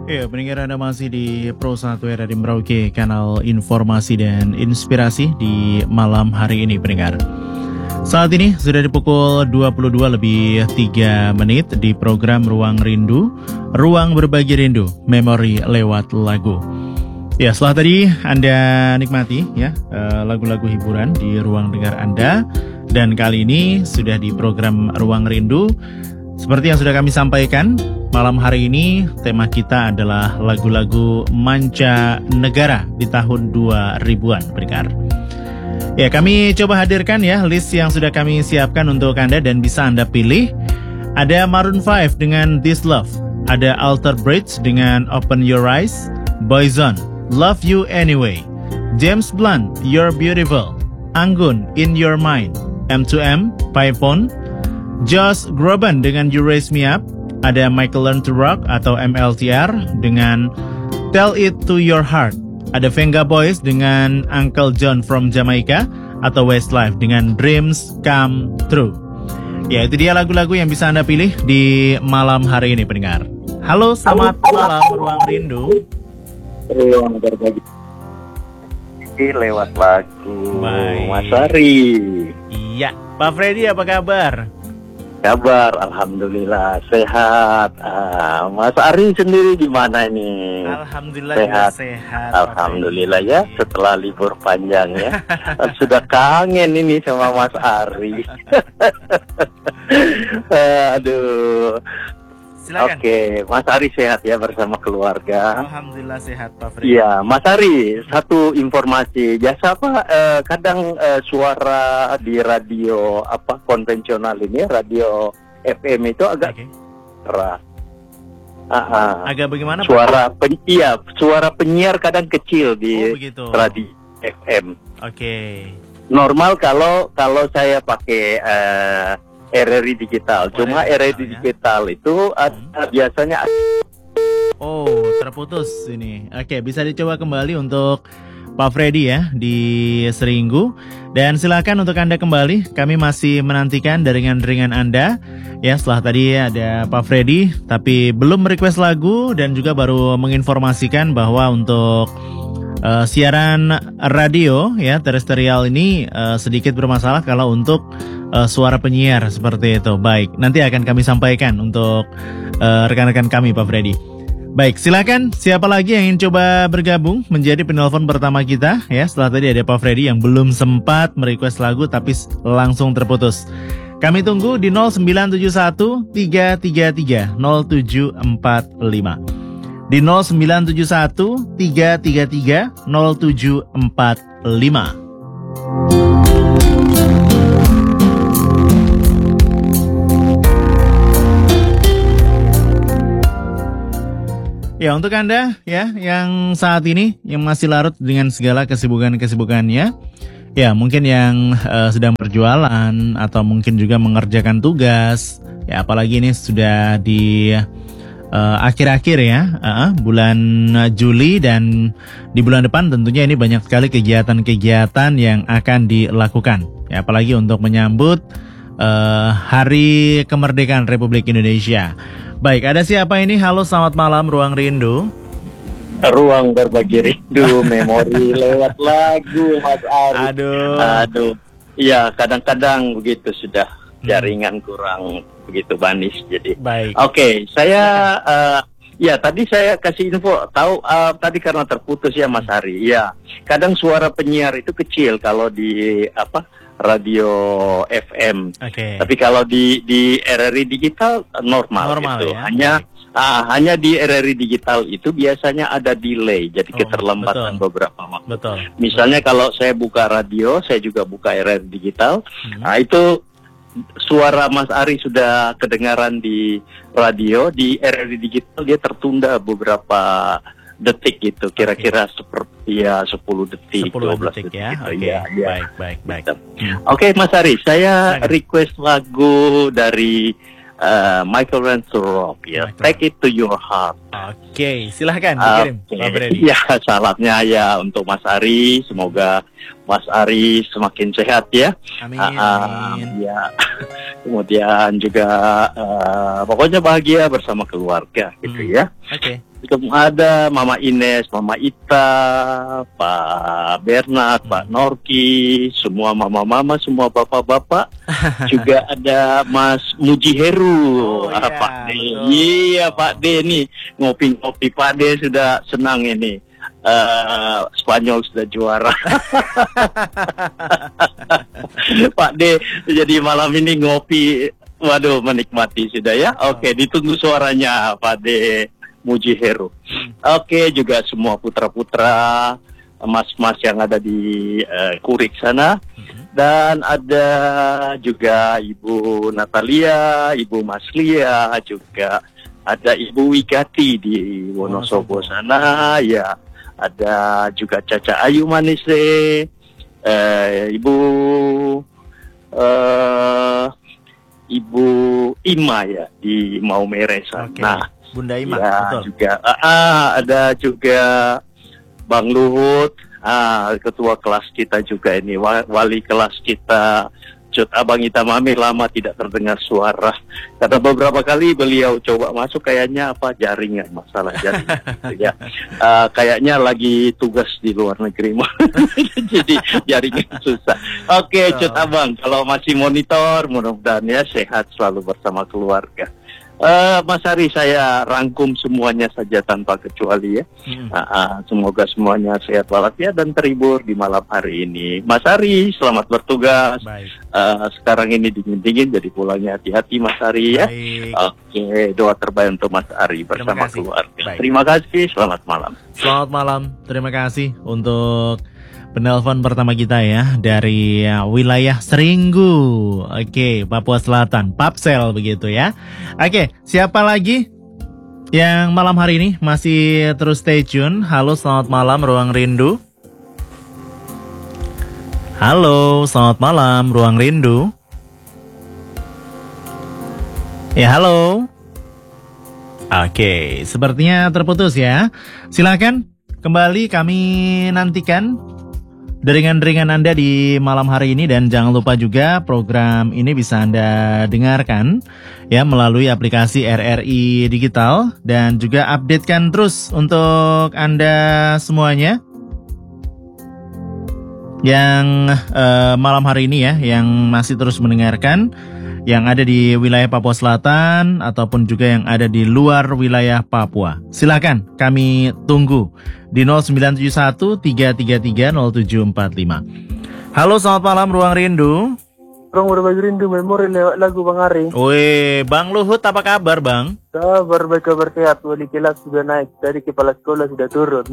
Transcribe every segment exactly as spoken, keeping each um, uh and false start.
Ya, pendengar Anda masih di Pro satu R di Merauke, kanal informasi dan inspirasi di malam hari ini, pendengar. Saat ini sudah di pukul dua puluh dua lebih tiga menit di program Ruang Rindu, Ruang Berbagi Rindu, Memori lewat lagu. Ya, setelah tadi Anda nikmati ya lagu-lagu hiburan di ruang dengar Anda, dan kali ini sudah di program Ruang Rindu. Seperti yang sudah kami sampaikan, malam hari ini tema kita adalah lagu-lagu manca negara di tahun dua ribuan, pendengar. Ya, kami coba hadirkan ya list yang sudah kami siapkan untuk Anda dan bisa Anda pilih. Ada Maroon lima dengan This Love, ada Alter Bridge dengan Open Your Eyes, Boyzone, Love You Anyway, James Blunt, You're Beautiful, Anggun, In Your Mind, M two M, Python, Josh Groban dengan You Raise Me Up, ada Michael Learn to Rock atau M L T R dengan Tell It to Your Heart, ada Venga Boys dengan Uncle John from Jamaica atau Westlife dengan Dreams Come True. Ya, itu dia lagu-lagu yang bisa Anda pilih di malam hari ini, pendengar. Halo, selamat malam Ruang Rindu. Ruang Berbagi lewat lagu. Baik. Mas Ari. Iya, Pak Freddy apa kabar? Kabar, alhamdulillah sehat. Ah, Mas Ari sendiri gimana ini? Alhamdulillah sehat. sehat. Alhamdulillah ya, setelah libur panjang ya. Sudah kangen ini sama Mas Ari. Aduh. Silakan. Oke, Mas Ari sehat ya bersama keluarga. Alhamdulillah sehat, Pak Freddy. Iya, Mas Ari, satu informasi. Biasa apa eh, kadang eh, suara di radio apa konvensional ini, radio F M itu agak okay. keras. Ah, ah. Agak bagaimana, Pak? Suara pen, iya, suara penyiar kadang kecil di oh, radio F M. Oke. Okay. Normal kalau kalau saya pakai eh, R R I digital. Oh, Cuma R R I ya? digital itu ada, hmm. biasanya oh, terputus ini. Oke, bisa dicoba kembali untuk Pak Freddy ya di Seringgu. Dan silakan untuk Anda kembali. Kami masih menantikan deringan-deringan Anda. Ya, setelah tadi ada Pak Freddy tapi belum request lagu dan juga baru menginformasikan bahwa untuk uh, siaran radio ya terestrial ini uh, sedikit bermasalah kalau untuk uh, suara penyiar seperti itu. Baik, nanti akan kami sampaikan untuk uh, rekan-rekan kami, Pak Freddy. Baik, silakan siapa lagi yang ingin coba bergabung menjadi penelpon pertama kita ya. Setelah tadi ada Pak Freddy yang belum sempat merequest lagu tapi langsung terputus. Kami tunggu di nol sembilan tujuh satu tiga tiga tiga nol tujuh empat lima. Di nol sembilan tujuh satu tiga tiga tiga nol tujuh empat lima. Ya, untuk Anda ya yang saat ini yang masih larut dengan segala kesibukan-kesibukannya, ya mungkin yang uh, sedang berjualan atau mungkin juga mengerjakan tugas, ya apalagi ini sudah di uh, akhir-akhir ya, uh, bulan Juli dan di bulan depan tentunya ini banyak sekali kegiatan-kegiatan yang akan dilakukan, ya apalagi untuk menyambut uh, Hari Kemerdekaan Republik Indonesia. Baik, ada siapa ini? Halo, selamat malam Ruang Rindu. Ruang Berbagi Rindu, memori lewat lagu, Mas Ari. Aduh. Aduh. Iya, kadang-kadang begitu sudah jaringan kurang begitu manis jadi. Baik. Oke, okay, saya uh, ya tadi saya kasih info, tahu uh, tadi karena terputus ya Mas Ari. Ya, kadang suara penyiar itu kecil kalau di apa? Radio F M. Okay. Tapi kalau di di R R I digital normal, normal gitu. Ya? Hanya ah, hanya di R R I digital itu biasanya ada delay, jadi oh, keterlambatan betul. beberapa waktu. Betul. Misalnya betul. Kalau saya buka radio, saya juga buka R R I digital. Hmm. Nah, itu suara Mas Ari sudah kedengaran di radio, di R R I digital dia tertunda beberapa detik gitu, kira-kira okay. seperti ya sepuluh detik, sepuluh dua belas detik, detik ya. gitu. Okay. Ya, ya. Baik, baik, baik. Hmm. Oke, okay, Mas Ari, saya Silakan. request lagu dari uh, Michael Learn to Rock ya. Michael. Take It to Your Heart. Oke, okay. Silahkan dikirim. Okay. Ya, salamnya ya untuk Mas Ari, semoga Mas Ari semakin sehat ya. Amin. Uh, amin. Ya. Kemudian juga uh, pokoknya bahagia bersama keluarga gitu hmm. ya. Oke. Okay. ada Mama Ines, Mama Ita, Pak Bernard, Pak Norki, semua mama-mama, semua bapak-bapak. Juga ada Mas Muji Heru, Oh, ah, iya, Pak D. betul. Iya Pak D nih, ngopi-ngopi Pak D sudah senang ini. Uh, Spanyol sudah juara. Pak D, jadi malam ini ngopi, waduh menikmati sudah ya. Oke, ditunggu suaranya Pak D Muji Heru. Oke, juga semua putra-putra, mas-mas yang ada di uh, Kurik sana. Dan ada juga Ibu Natalia, Ibu Maslia, juga ada Ibu Wigati di Wonosobo sana, ya. Ada juga Caca Ayu Manise, eh, Ibu eh, Ibu Ima ya di Maumere sana. Oke. Nah, Bunda Ima, ya, betul. juga ah, ah, ada juga Bang Luhut, ah, ketua kelas kita juga ini, wali kelas kita. Cut Abang Hitam Amir lama tidak terdengar suara. Karena beberapa kali beliau coba masuk kayaknya apa jaringan, masalah jaringan. Gitu ya. Uh, kayaknya lagi tugas di luar negeri. Jadi jaringan susah. Oke, okay, Cut Abang, kalau masih monitor mudah-mudahan ya sehat selalu bersama keluarga. Uh, Mas Ari, saya rangkum semuanya saja tanpa kecuali ya. Hmm. Uh, uh, semoga semuanya sehat walafiat dan terhibur di malam hari ini. Mas Ari, selamat bertugas. Uh, sekarang ini dingin-dingin, jadi pulangnya hati-hati Mas Ari ya. Oke, okay, doa terbaik untuk Mas Ari bersama Terima keluarga. Baik. Terima kasih, selamat malam. Selamat malam, terima kasih untuk penelpon pertama kita ya dari uh, wilayah Seringgu. Oke, Papua Selatan, Papsel begitu ya. Oke, siapa lagi yang malam hari ini masih terus stay tune? Halo, selamat malam Ruang Rindu. Halo, selamat malam Ruang Rindu. Ya, halo. Oke, sepertinya terputus ya. Silakan kembali kami nantikan deringan-deringan Anda di malam hari ini, dan jangan lupa juga program ini bisa Anda dengarkan ya melalui aplikasi R R I Digital, dan juga updatekan terus untuk Anda semuanya yang uh, malam hari ini ya, yang masih terus mendengarkan, yang ada di wilayah Papua Selatan ataupun juga yang ada di luar wilayah Papua. Silakan kami tunggu di nol sembilan tujuh satu tiga tiga tiga nol tujuh empat lima. Halo, selamat malam Ruang Rindu. Ruang Berbagi Rindu memori lewat lagu Bang Ari. Wih, Bang Luhut apa kabar Bang? Kabar baik, kabar sehat. Wali kelas sudah naik, dari kepala sekolah sudah turun.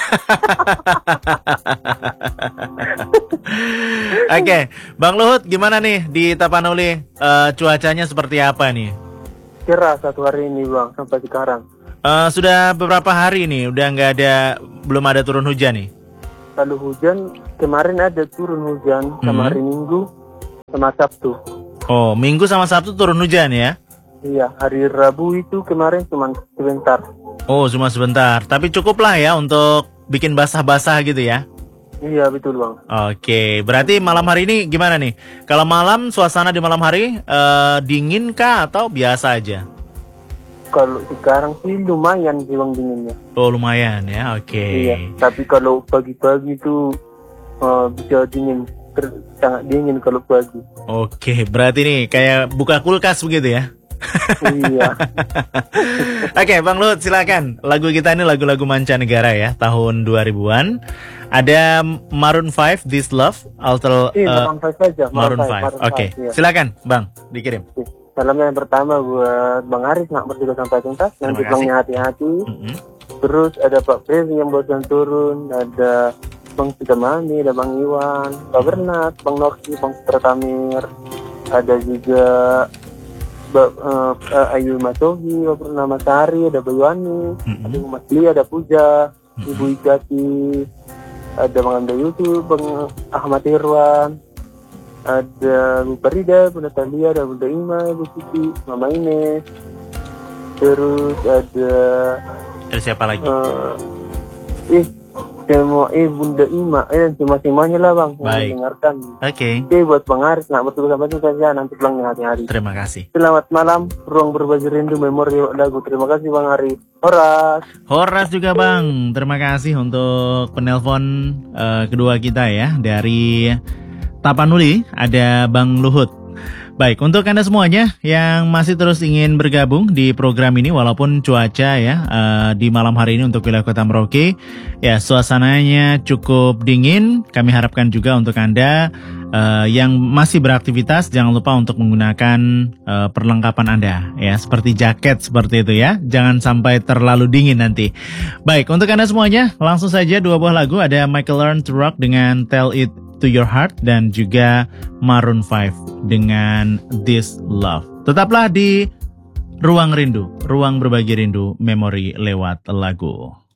Oke, okay. Bang Luhut gimana nih di Tapanuli? Uh, cuacanya seperti apa nih? Cerah satu hari ini Bang, sampai sekarang. Uh, sudah beberapa hari nih, udah nggak ada, belum ada turun hujan nih? Kalau hujan, kemarin ada turun hujan, sama hmm. hari Minggu, sama Sabtu. Oh, Minggu sama Sabtu turun hujan ya? Iya, hari Rabu itu kemarin cuma sebentar. Oh, cuma sebentar, tapi cukup lah ya untuk bikin basah-basah gitu ya? Iya, betul Bang. Oke, berarti malam hari ini gimana nih? Kalau malam, suasana di malam hari uh, dingin kah atau biasa aja? Kalau sekarang sih lumayan sih Bang dinginnya. Oh, lumayan ya, oke. Okay. Iya, tapi kalau pagi-pagi itu uh, bisa dingin, ter- sangat dingin kalau pagi. Oke, berarti nih kayak buka kulkas begitu ya? Iya. Oke, Bang Luhut silakan. Lagu kita ini lagu-lagu mancanegara ya, tahun dua ribuan. Ada Maroon lima, This Love, Alter Iya, Maroon lima saja. Maroon lima. Oke, okay. Iya. Silakan, Bang, dikirim. Salamnya yang pertama buat Bang Aris, nak berjuga sampai tuntas. Nanti pulangnya hati-hati. Mm-hmm. Terus ada Pak Prezi yang bosan turun, ada Bang Sukamani, ada Bang Iwan, Pak Bernat, Bang Norki, Bang Sutratamir, ada juga Ba, uh, uh, Ayu Masogi, Pak Nama Sari, ada Bayuani, mm-hmm. ada Mas Lia, ada Puja, mm-hmm. Ibu Igati, ada Bang Anda Yusuf, Bang Ahmad Irwan, ada Bu Farida, Bu Natalia, ada Bunda Ima, Bu Siti, Mama Ines. Terus ada Ada siapa lagi? Uh, ih, Semua eh Bunda Ima, eh cuma semuanya lah bang. Baik. Dengarkan. Oke. Okay. Oke buat Bang Aris, nak bertugas sampai itu saja nanti pulangnya hari-hari. Terima kasih. Selamat malam, ruang berbagi rindu memori lagu. Terima kasih Bang Aris. Horas. Horas juga bang. Terima kasih untuk penelpon uh, kedua kita ya dari Tapanuli. Ada Bang Luhut. Baik, untuk Anda semuanya yang masih terus ingin bergabung di program ini walaupun cuaca ya uh, di malam hari ini untuk wilayah Kota Merauke ya suasananya cukup dingin. Kami harapkan juga untuk Anda uh, yang masih beraktivitas jangan lupa untuk menggunakan uh, perlengkapan Anda ya seperti jaket seperti itu ya. Jangan sampai terlalu dingin nanti. Baik, untuk Anda semuanya langsung saja dua buah lagu, ada Michael Learn to Rock dengan Tell It to Your Heart dan juga Maroon five dengan This Love. Tetaplah di Ruang Rindu, ruang berbagi rindu memori lewat lagu.